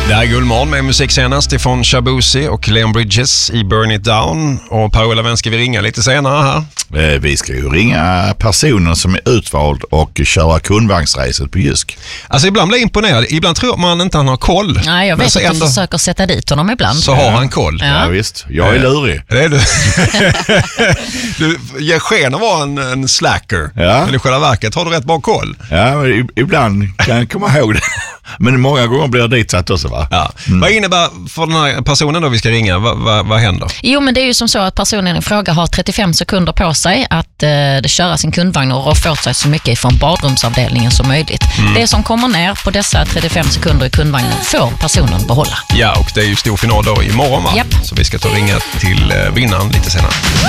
Det här är Guldmorgon med musik senast ifrån Shabuzi och Leon Bridges i Burn It Down. Och Per-Ola, vem ska vi ringa lite senare här? Vi ska ju ringa personen som är utvald och köra kundvagnsracet på Jysk. Alltså ibland blir jag imponerad. Ibland tror man inte han har koll. Nej, jag vet att du försöker sätta dit honom ibland. Så har han koll. Ja visst, jag är lurig. Det är du. Du ger sken av att vara en slacker. Ja. Men i själva verket har du rätt bra koll. Ja, men ibland kan jag komma ihåg det. Men många gånger blir det ditsatt också, va? Ja. Vad innebär för den här personen då vi ska ringa? Vad händer? Jo, men det är ju som så att personen i fråga har 35 sekunder på sig att köra sin kundvagn och roffa åt sig så mycket från badrumsavdelningen som möjligt. Det som kommer ner på dessa 35 sekunder i kundvagnen får personen behålla. Ja, och det är ju stor final då imorgon, va? Japp. Så vi ska ta och ringa till vinnaren lite senare.